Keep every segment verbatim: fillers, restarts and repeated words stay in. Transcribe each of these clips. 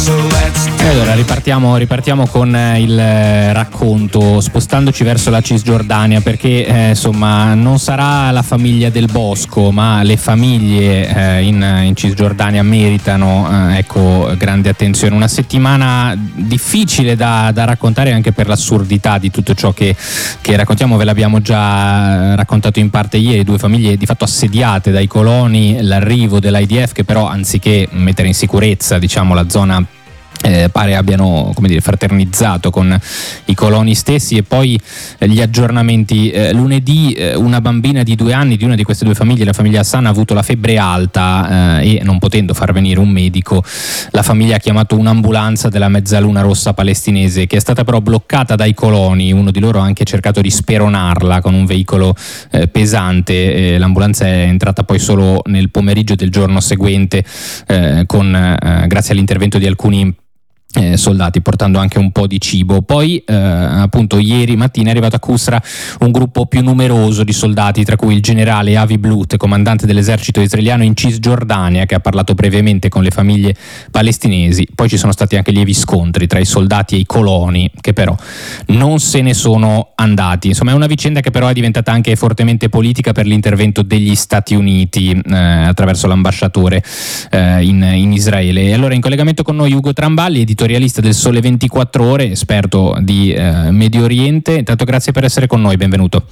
E allora ripartiamo, ripartiamo con il racconto, spostandoci verso la Cisgiordania, perché eh, insomma non sarà la famiglia del Bosco, ma le famiglie eh, in, in Cisgiordania meritano eh, ecco, grande attenzione. Una settimana difficile da, da raccontare anche per l'assurdità di tutto ciò che, che raccontiamo. Ve l'abbiamo già raccontato in parte ieri, due famiglie di fatto assediate dai coloni, l'arrivo dell'I D F che però anziché mettere in sicurezza diciamo la zona Eh, pare abbiano, come dire, fraternizzato con i coloni stessi. E poi eh, gli aggiornamenti. Eh, lunedì eh, una bambina di due anni di una di queste due famiglie, la famiglia Hassan, ha avuto la febbre alta eh, e non potendo far venire un medico, la famiglia ha chiamato un'ambulanza della Mezzaluna Rossa palestinese, che è stata però bloccata dai coloni. Uno di loro ha anche cercato di speronarla con un veicolo eh, pesante. Eh, l'ambulanza è entrata poi solo nel pomeriggio del giorno seguente eh, con, eh, grazie all'intervento di alcuni Eh, soldati, portando anche un po' di cibo. Poi eh, appunto ieri mattina è arrivato a Kusra un gruppo più numeroso di soldati, tra cui il generale Avi Blut, comandante dell'esercito israeliano in Cisgiordania, che ha parlato brevemente con le famiglie palestinesi. Poi ci sono stati anche lievi scontri tra i soldati e i coloni, che però non se ne sono andati. Insomma, è una vicenda che però è diventata anche fortemente politica per l'intervento degli Stati Uniti eh, attraverso l'ambasciatore eh, in, in Israele. E allora in collegamento con noi Ugo Tramballi, editorialista del Sole ventiquattro Ore, esperto di eh, Medio Oriente. Intanto grazie per essere con noi, benvenuto.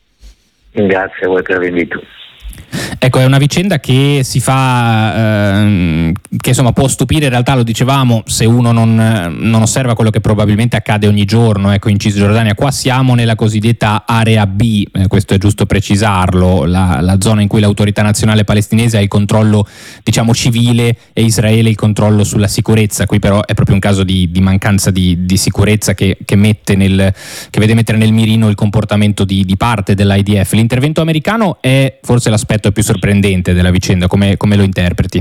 Grazie a voi per l'invito. Ecco, è una vicenda che si fa, ehm, che insomma può stupire, in realtà lo dicevamo, se uno non, non osserva quello che probabilmente accade ogni giorno. Ecco, in Cisgiordania qua siamo nella cosiddetta area B, eh, questo è giusto precisarlo, la, la zona in cui l'autorità nazionale palestinese ha il controllo diciamo civile e Israele il controllo sulla sicurezza. Qui però è proprio un caso di, di mancanza di, di sicurezza che, che, mette nel, che vede mettere nel mirino il comportamento di, di parte dell'I D F. L'intervento americano è forse l'aspetto più sorprendente della vicenda, come, come lo interpreti?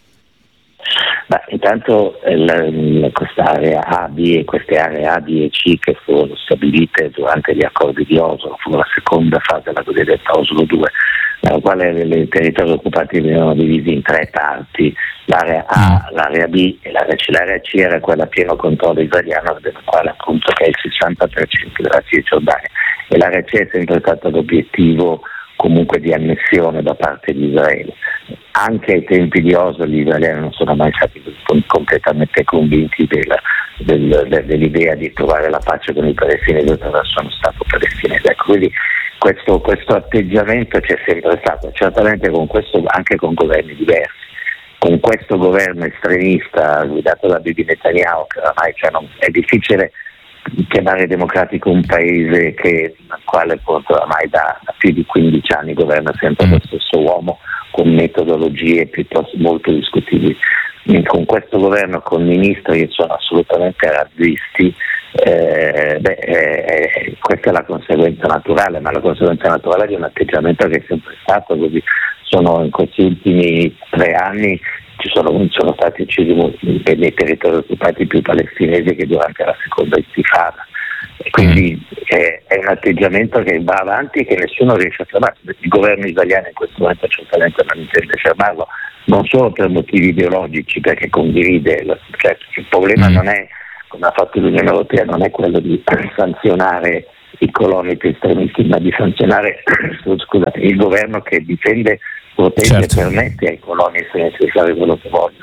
Beh, intanto il, questa area A, B e queste aree A, B e C che furono stabilite durante gli accordi di Oslo, fu la seconda fase della cosiddetta Oslo due, nella quale i territori occupati venivano divisi in tre parti, l'area A, l'area B e l'area C. L'area C era quella a pieno controllo israeliano, della quale appunto che è il sessanta per cento della Cisgiordania, e l'area C è sempre stata l'obiettivo comunque di annessione da parte di Israele. Anche ai tempi di Oslo gli israeliani non sono mai stati completamente convinti della, del, del, dell'idea di trovare la pace con i palestinesi attraverso uno Stato palestinese. Ecco, quindi questo, questo atteggiamento c'è sempre stato, certamente con questo, anche con governi diversi. Con questo governo estremista guidato da Bibi Netanyahu, che ormai cioè, non, è difficile chiamare democratico un paese che, nel quale ormai da, da più di quindici anni governa sempre lo stesso uomo con metodologie piuttosto molto discutibili. Con questo governo, con ministri che sono assolutamente razzisti, eh, beh, eh, questa è la conseguenza naturale, ma la conseguenza naturale di un atteggiamento che è sempre stato così. Sono in questi ultimi tre anni ci sono, sono stati uccisi nei territori occupati più palestinesi che durante la seconda intifada, e quindi è, è un atteggiamento che va avanti e che nessuno riesce a fermare. Il governo italiano in questo momento certamente non intende fermarlo, non solo per motivi ideologici, perché condivide, cioè, il problema non è, come ha fatto l'Unione Europea, non è quello di sanzionare i coloni più estremisti, ma di sanzionare scusate, il governo che difende, protegge certo. e permette ai coloni estremisti di fare quello che vogliono.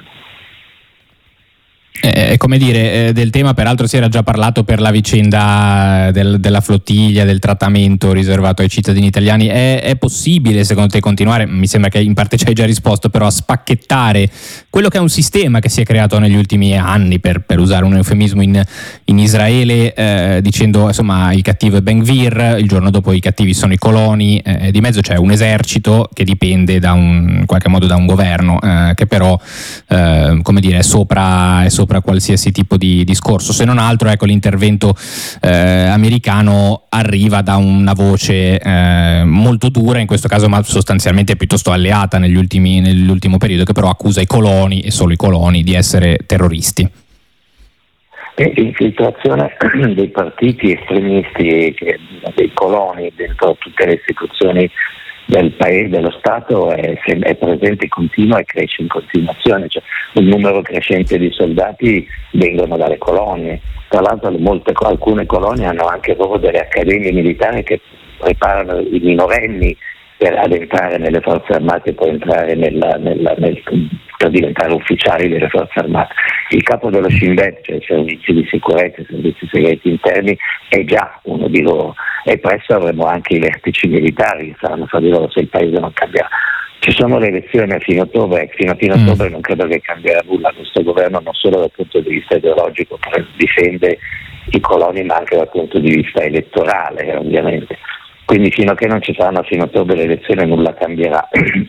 Eh, come dire, eh, del tema peraltro si era già parlato per la vicenda del, della flottiglia, del trattamento riservato ai cittadini italiani. È, è possibile secondo te continuare, mi sembra che in parte ci hai già risposto, però a spacchettare quello che è un sistema che si è creato negli ultimi anni, per, per usare un eufemismo, in, in Israele, eh, dicendo insomma il cattivo è Ben Gvir, il giorno dopo i cattivi sono i coloni, eh, di mezzo c'è un esercito che dipende da un, in qualche modo da un governo, eh, che però eh, come dire, è sopra, è sopra qualsiasi tipo di discorso. Se non altro, ecco, l'intervento eh, americano arriva da una voce eh, molto dura in questo caso, ma sostanzialmente piuttosto alleata negli ultimi, nell'ultimo periodo, che però accusa i coloni e solo i coloni di essere terroristi. E l'infiltrazione dei partiti estremisti, dei coloni dentro tutte le istituzioni del paese, dello Stato è, è presente, continua e cresce in continuazione, cioè, un numero crescente di soldati vengono dalle colonie. Tra l'altro molte, alcune colonie hanno anche proprio delle accademie militari che preparano i minorenni per ad entrare nelle forze armate e poi entrare nella, nella, nel, per diventare ufficiali delle forze armate. Il capo dello Shin Bet, cioè i servizi di sicurezza, i servizi segreti interni, è già uno di loro, e presto avremo anche i vertici militari che saranno fra di loro se il paese non cambierà. Ci sono le elezioni a fine ottobre, fino a fine ottobre non credo che cambierà nulla. Questo governo non solo dal punto di vista ideologico difende i coloni, ma anche dal punto di vista elettorale, ovviamente. Quindi fino a che non ci saranno a fine ottobre le elezioni nulla cambierà.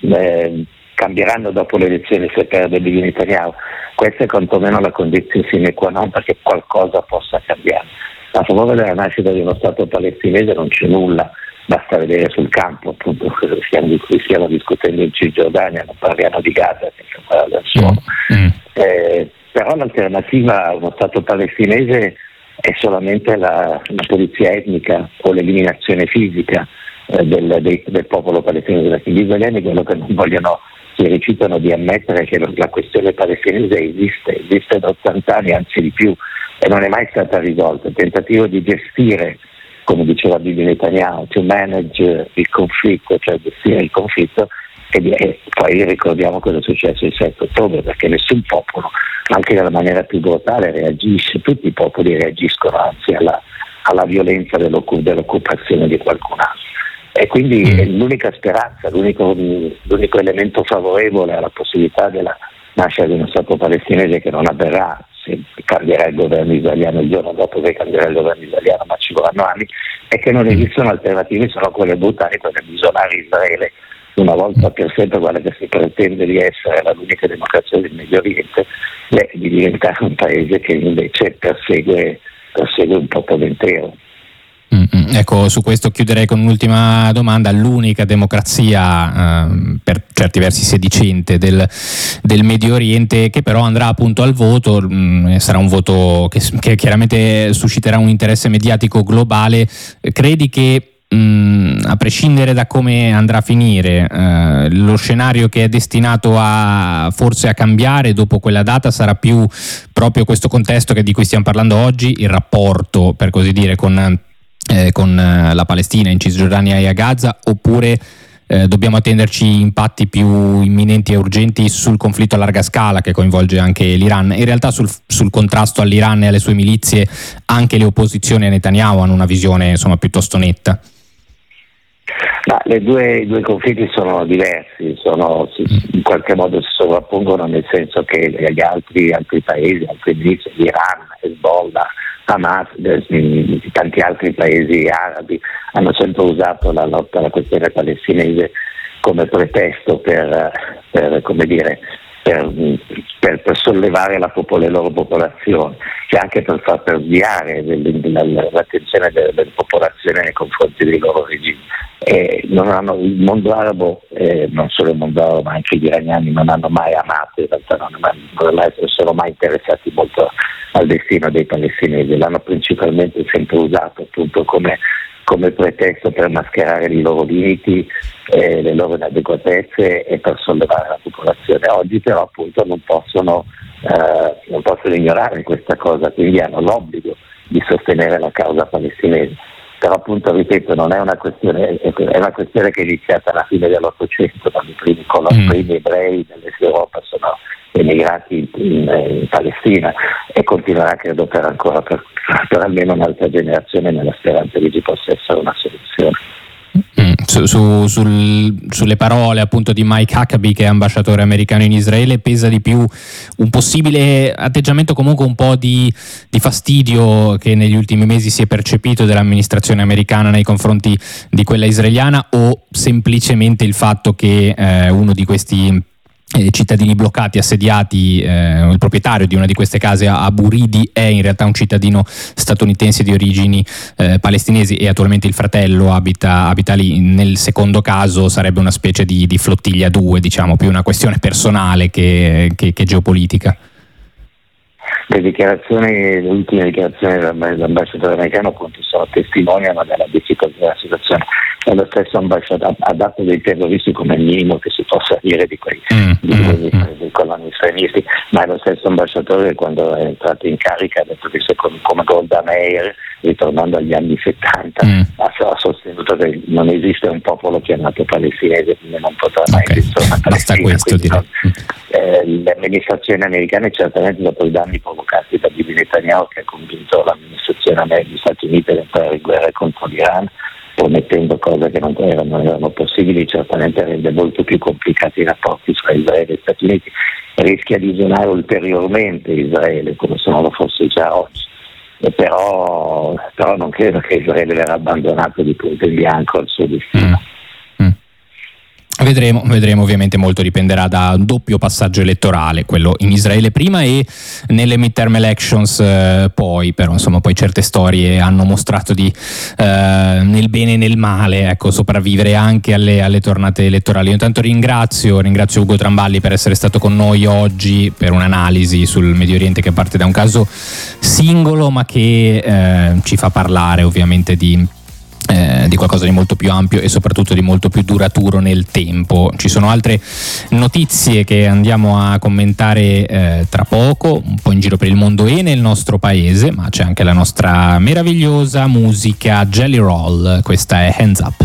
eh, cambieranno dopo le elezioni se perde Bibi Netanyahu. Questa è quantomeno la condizione sine qua non perché qualcosa possa cambiare. A favore della nascita di uno Stato palestinese non c'è nulla, basta vedere sul campo appunto quello di cui stiamo discutendo in Cisgiordania, non parliamo di Gaza senza parlare del suolo. Mm. Eh, però l'alternativa a uno Stato palestinese è solamente la, la pulizia etnica o l'eliminazione fisica eh, del, del, del popolo palestinese, perché gli israeliani quello che non vogliono, si rifiutano di ammettere che la questione palestinese esiste, esiste da ottanta anni, anzi di più, e non è mai stata risolta. Il tentativo di gestire, come diceva Bibi Netanyahu, to manage il conflitto, cioè gestire il conflitto, e, e poi ricordiamo cosa è successo il sette ottobre, perché nessun popolo, anche nella maniera più brutale, reagisce, tutti i popoli reagiscono anzi alla, alla violenza dell'occup- dell'occupazione di qualcun altro. E quindi è l'unica speranza, l'unico, l'unico elemento favorevole alla possibilità della nascita di uno Stato palestinese, che non avverrà se cambierà il governo israeliano il giorno dopo che cambierà il governo israeliano, ma ci vorranno anni, è che non esistono alternative, sono quelle brutali, quelle di isolare Israele una volta per sempre, quella che si pretende di essere l'unica democrazia del Medio Oriente, e di diventare un paese che invece persegue, persegue un popolo intero. Mm-hmm. Ecco, su questo chiuderei con un'ultima domanda. L'unica democrazia eh, per certi versi sedicente del, del Medio Oriente, che però andrà appunto al voto, mh, sarà un voto che, che chiaramente susciterà un interesse mediatico globale. Credi che mh, a prescindere da come andrà a finire, eh, lo scenario che è destinato a forse a cambiare dopo quella data sarà più proprio questo contesto che di cui stiamo parlando oggi, il rapporto per così dire con Eh, con eh, la Palestina in Cisgiordania e a Gaza, oppure eh, dobbiamo attenderci impatti più imminenti e urgenti sul conflitto a larga scala che coinvolge anche l'Iran? In realtà sul, sul contrasto all'Iran e alle sue milizie anche le opposizioni a Netanyahu hanno una visione insomma piuttosto netta. Ma le due, i due conflitti sono diversi, sono, in qualche modo si sovrappongono, nel senso che gli altri, altri paesi, altri milizie, l'Iran, Hezbollah, Hamas, tanti altri paesi arabi hanno sempre usato la lotta alla questione palestinese come pretesto per, per come dire, per, per, per sollevare la, popol- le loro popolazioni, cioè anche per far per sviare l'attenzione della, della popolazione nei confronti dei loro regimi. E non hanno, il mondo arabo, eh, non solo il mondo arabo ma anche gli iraniani non hanno mai amato, in realtà non, non sono mai interessati molto al destino dei palestinesi, l'hanno principalmente sempre usato appunto come, come pretesto per mascherare i loro limiti, eh, le loro inadeguatezze e per sollevare la popolazione. Oggi però appunto non possono, eh, non possono ignorare questa cosa, quindi hanno l'obbligo di sostenere la causa palestinese. Però appunto, ripeto, non è una questione, è una questione che è iniziata alla fine dell'Ottocento, quando i primi, coloni, i primi ebrei dell'Est Europa sono emigrati in, in Palestina, e continuerà credo per ancora per, per almeno un'altra generazione, nella speranza che ci possa essere una soluzione. Mm, su, su, sul, sulle parole appunto di Mike Huckabee, che è ambasciatore americano in Israele, pesa di più un possibile atteggiamento comunque un po' di, di fastidio che negli ultimi mesi si è percepito dell'amministrazione americana nei confronti di quella israeliana, o semplicemente il fatto che eh, uno di questi Eh, cittadini bloccati, assediati, eh, il proprietario di una di queste case a Buridi è in realtà un cittadino statunitense di origini eh, palestinesi, e attualmente il fratello abita, abita lì? Nel secondo caso sarebbe una specie di, di flottiglia due, diciamo, più una questione personale che, che, che geopolitica. Le dichiarazioni, le ultime dichiarazioni dell'ambasciatore americano appunto sono testimoniano della difficoltà della situazione. lo stesso ambasciatore ha dato dei terroristi come il minimo che si possa dire di quei, mm, di quei, mm, dei coloni estremisti, ma è lo stesso ambasciatore quando è entrato in carica ha detto che secondo, come Golda Meir, ritornando agli anni settanta, mm. ha, ha sostenuto che non esiste un popolo chiamato palestinese, quindi non potrà mai okay. esistere una Basta questo, direi. Non, eh, le amministrazioni americane, certamente dopo i danni provocati da Bibi Netanyahu, che ha convinto l'amministrazione degli Stati Uniti ad entrare in guerra contro l'Iran, promettendo cose che non erano, non erano possibili, certamente rende molto più complicati i rapporti tra Israele e Stati Uniti, rischia di isolare ulteriormente Israele come se non lo fosse già oggi, e però, però non credo che Israele verrà abbandonato di punto in bianco al suo destino. Mm. Vedremo, vedremo, ovviamente molto dipenderà da un doppio passaggio elettorale, quello in Israele prima e nelle midterm elections eh, poi, però insomma poi certe storie hanno mostrato di eh, nel bene e nel male, ecco, sopravvivere anche alle, alle tornate elettorali. Io intanto ringrazio, ringrazio Ugo Tramballi per essere stato con noi oggi per un'analisi sul Medio Oriente che parte da un caso singolo ma che eh, ci fa parlare ovviamente di Eh, di qualcosa di molto più ampio e soprattutto di molto più duraturo nel tempo. Ci sono altre notizie che andiamo a commentare eh, tra poco, un po' in giro per il mondo e nel nostro paese, ma c'è anche la nostra meravigliosa musica Jelly Roll. Questa è Hands Up.